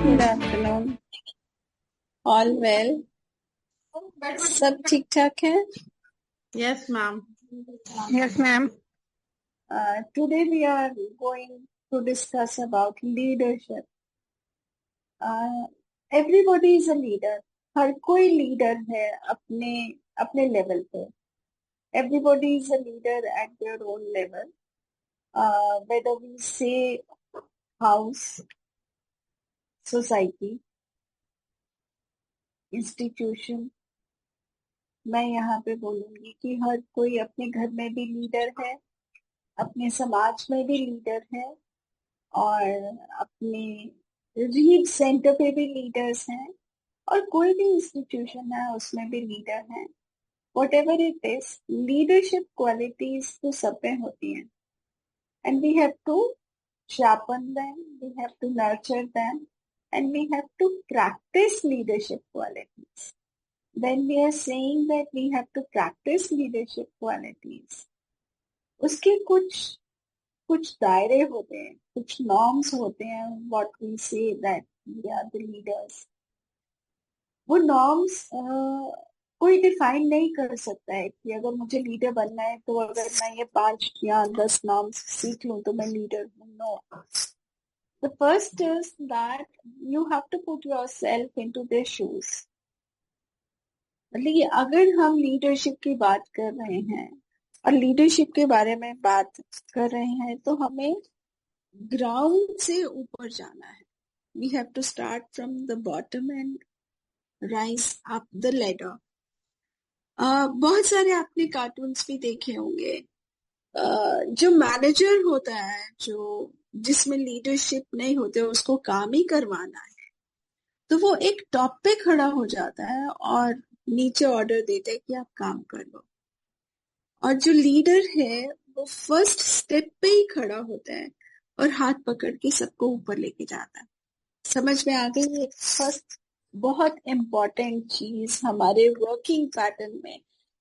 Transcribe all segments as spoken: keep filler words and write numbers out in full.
Good afternoon. All well? सब ठीक ठाक है? Yes, ma'am. Yes, ma'am. Uh, today we are going to discuss about leadership. Uh, everybody is a leader. हर कोई leader है अपने अपने लेवल पे. Everybody is a leader at their own level. Uh, whether we say house, society, institution, मैं यहाँ पे बोलूंगी कि हर कोई अपने घर में भी लीडर है, अपने समाज में भी लीडर है, और अपने रीड सेंटर पे भी लीडर्स हैं, और कोई भी इंस्टीट्यूशन है उसमें भी लीडर हैं. What ever it is, leadership qualities तो सब में होती हैं, and we have to sharpen them, we have to nurture them, and we have to practice leadership qualities. When we are saying that we have to practice leadership qualities, उसके कुछ कुछ दायरे होते हैं, कुछ नॉर्म्स होते हैं. What we say that we are the leaders, वो नॉर्म्स कोई डिफाइन नहीं कर सकता है कि अगर मुझे लीडर बनना है तो अगर मैं ये पांच या दस नॉर्म्स सीख लूं तो मैं लीडर हूं. No. The first is that you have to put yourself into their shoes. मतलब अगर हम लीडरशिप की बात कर रहे हैं और लीडरशिप के बारे में बात कर रहे हैं तो हमें ग्राउंड से ऊपर जाना है. We have to start from the bottom and rise up the ladder. बहुत सारे आपने कार्टून्स भी देखे होंगे. uh, जो मैनेजर होता है, जो जिसमें लीडरशिप नहीं होते, उसको काम ही करवाना है, तो वो एक टॉप पे खड़ा हो जाता है और नीचे ऑर्डर देता है कि आप काम कर लो. और जो लीडर है वो फर्स्ट स्टेप पे ही खड़ा होता है और हाथ पकड़ के सबको ऊपर लेके जाता है. समझ में आ गई? ये फर्स्ट बहुत इम्पोर्टेंट चीज हमारे वर्किंग पैटर्न में.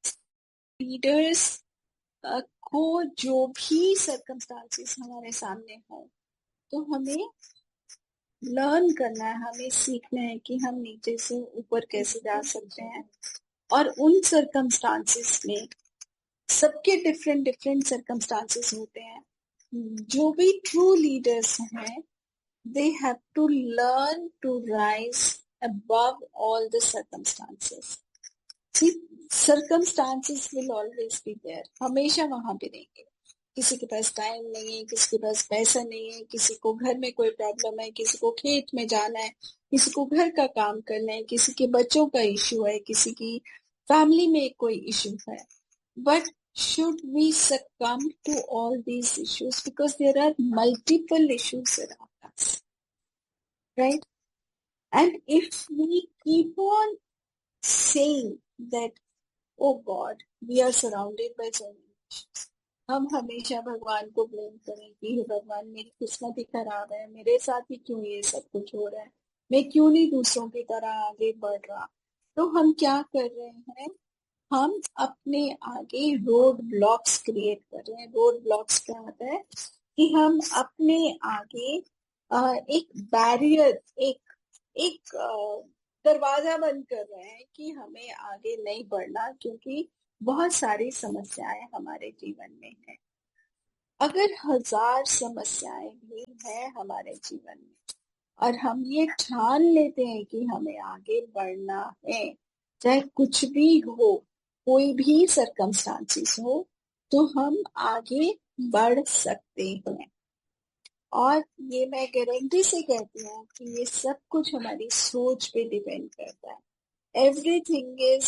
लीडर्स को जो भी सर्कमस्टांसेस हमारे सामने हो तो हमें लर्न करना है, हमें सीखना है कि हम नीचे से ऊपर कैसे जा सकते हैं. और उन सर्कमस्टांसेस में सबके डिफरेंट डिफरेंट सर्कमस्टांसेस होते हैं. जो भी ट्रू लीडर्स हैं, they have to learn to rise above all the circumstances. See, circumstances will always be there. हमेशा वहां पे रहेंगे. किसी के पास टाइम नहीं है, किसी के पास पैसा नहीं है, किसी को घर में कोई प्रॉब्लम है, किसी को खेत में जाना है, किसी को घर का काम करना है, किसी के बच्चों का इश्यू है, किसी की फैमिली में कोई इश्यू है. But should we succumb to all these issues? Because there are multiple issues around us, right? And if we keep on saying that, oh God, we are surrounded by so many issues, हम हमेशा भगवान को blame करें कि हे भगवान, मेरी किस्मत ही खराब है, मेरे साथ ही क्यों ये सब कुछ हो रहा है, मैं क्यों नहीं दूसरों की तरह आगे बढ़ रहा, तो हम क्या कर रहे हैं? हम अपने आगे रोड ब्लॉक्स क्रिएट कर रहे हैं. रोड ब्लॉक्स क्या होता है कि हम अपने आगे एक बैरियर, एक एक दरवाजा बंद कर रहे हैं कि हमें आगे नहीं बढ़ना, क्योंकि बहुत सारी समस्याएं हमारे जीवन में हैं. अगर हजार समस्याएं भी हैं हमारे जीवन में और हम ये ठान लेते हैं कि हमें आगे बढ़ना है, चाहे कुछ भी हो, कोई भी सर्कमस्टांसेस हो, तो हम आगे बढ़ सकते हैं. और ये मैं गारंटी से कहती हूँ कि ये सब कुछ हमारी सोच पे डिपेंड करता है. Everything is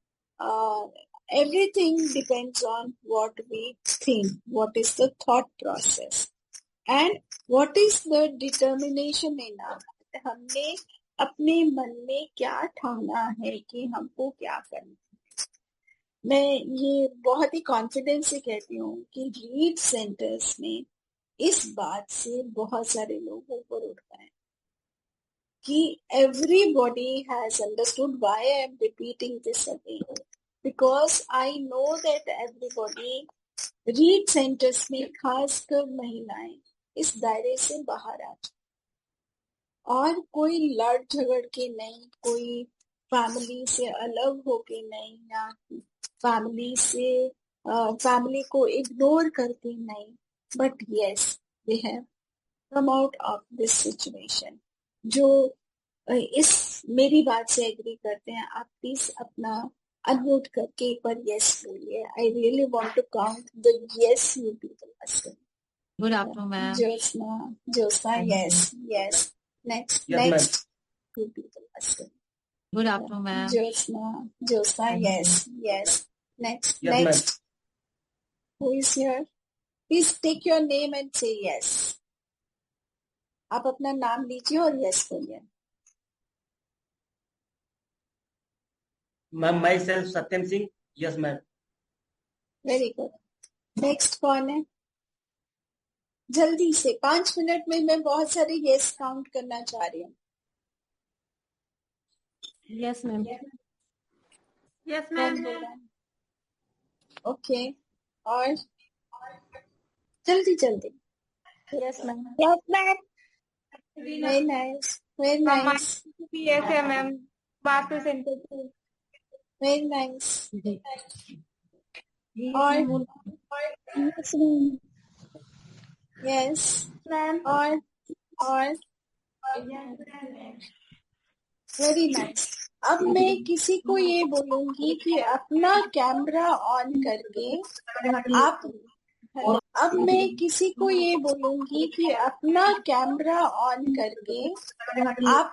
everything depends on what we think, what is the thought process, and what is the determination in our heart. हमने अपने मन में क्या ठाना है कि हमको क्या करना है. मैं ये बहुत ही कॉन्फिडेंस से कहती हूँ कि रीड सेंटर्स में इस बात से बहुत सारे लोग ऊपर उठ गए कि everybody has understood why I am repeating this again. Because I know that everybody read centres में खासकर महिलाएं इस दायरे से बाहर आ जाए. और कोई लड़ झगड़ के नहीं, कोई फैमिली से अलग होके नहीं, या फैमिली से फैमिली को इग्नोर करके नहीं, but yes we have come out of this situation. जो uh, इस मेरी बात से एग्री करते हैं, आप प्लीज अपना अनम्यूट करके एक बार यस बोलिए। I really want to count the yes you people listen. Good afternoon, ma'am. Jyotsna, Jyotsna, yes, yes. Next, Yes, next. Two people listen. Good afternoon, ma'am. Jyotsna, Jyotsna, yes, yes. Next, Yes, next. Who is here? Please take your name and say yes. आप अपना नाम लीजिए और yes बोलिए। Ma'am my self Satyam Singh. Yes ma'am. Very good. Next कौन है? जल्दी से, पांच मिनट में मैं बहुत सारे yes काउंट करना चाह रही हूँ। Yes, ma'am. Yes, कौन ma'am. बोल रहा है? ओके, और जल्दी जल्दी। Yes, ma'am. Yes, ma'am. Very nice. Very nice. Yes, ma'am. Back to center. Very nice. और yes, ma'am. Yes, Ma'am. और और वेरी नाइस। अब मैं किसी को ये बोलूंगी कि अपना कैमरा ऑन करके आप अब मैं किसी को ये बोलूंगी कि अपना कैमरा ऑन करके आप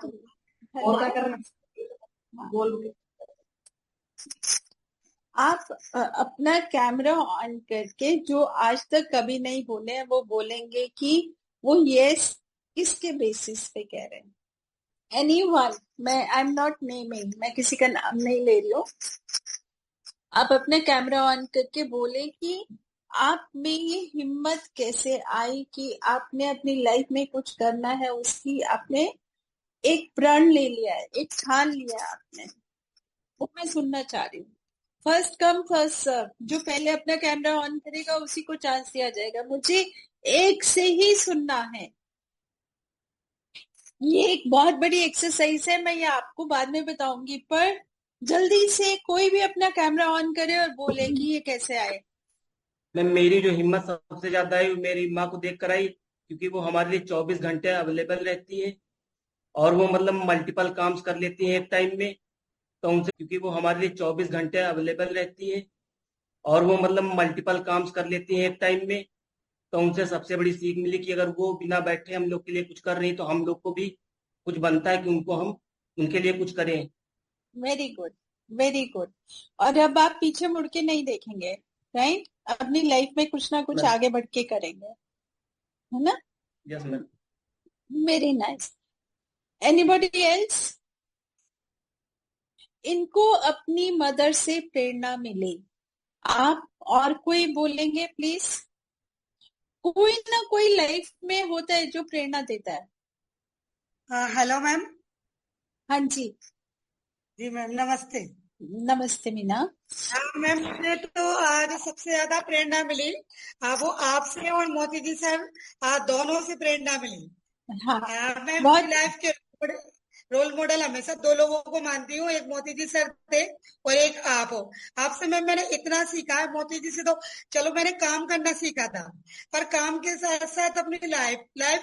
आप अ, अपना कैमरा ऑन करके जो आज तक कभी नहीं बोले हैं वो बोलेंगे कि वो यस किसके बेसिस पे कह रहे हैं। एनीवन, मैं आई एम नॉट नेमिंग, मैं किसी का नाम नहीं ले रही हूँ। आप अपने कैमरा ऑन करके बोले कि आप में ये हिम्मत कैसे आई कि आपने अपनी लाइफ में कुछ करना है, उसकी आपने एक प्रण ले लिया है, एक ठान लिया है आपने। वो मैं सुनना चाह रही हूँ। फर्स्ट कम फर्स्ट सर्व, जो पहले अपना कैमरा ऑन करेगा उसी को चांस दिया जाएगा। मुझे एक से ही सुनना है। ये एक बहुत बड़ी एक्सरसाइज है, मैं ये आपको बाद में बताऊंगी, पर जल्दी से कोई भी अपना कैमरा ऑन करे और बोले कि ये कैसे आए। मैम मेरी जो हिम्मत सबसे ज्यादा है वो मेरी माँ को देख कर आई, क्योंकि वो हमारे लिए चौबीस घंटे अवेलेबल रहती है और वो मतलब मल्टीपल काम्स कर लेती हैं एक टाइम में। तो उनसे क्योंकि वो हमारे लिए चौबीस घंटे अवेलेबल रहती है और वो मतलब मल्टीपल काम्स कर लेती हैं एक टाइम में। तो उनसे सबसे बड़ी सीख मिली कि अगर वो बिना बैठे हम लोग के लिए कुछ कर रही तो हम लोग को भी कुछ बनता है कि उनको हम उनके लिए कुछ करें। Very good, very good. और अब आप पीछे मुड़ के नहीं देखेंगे, राइट? अपनी लाइफ में कुछ ना कुछ मैम। आगे बढ़ के करेंगे, है ना? Yes ma'am. Very nice. Anybody else? इनको अपनी मदर से प्रेरणा मिले। आप और कोई बोलेंगे प्लीज? कोई ना कोई लाइफ में होता है जो प्रेरणा देता है। Hello ma'am. हाँ जी, जी मैम नमस्ते। नमस्ते मीना। हाँ मैम, मुझे तो आज सबसे ज्यादा प्रेरणा मिली आ, वो आपसे और मोती जी सर आ, दोनों से प्रेरणा मिली। हाँ, आ, मैं बहुत अपनी लाइफ के रोल मॉडल हमेशा दो लोगों को मानती हूँ, एक मोती जी सर थे और एक आप हो। आपसे मैम मैंने इतना सीखा है। मोती जी से तो चलो मैंने काम करना सीखा था, पर काम के साथ साथ अपनी लाइफ लाइफ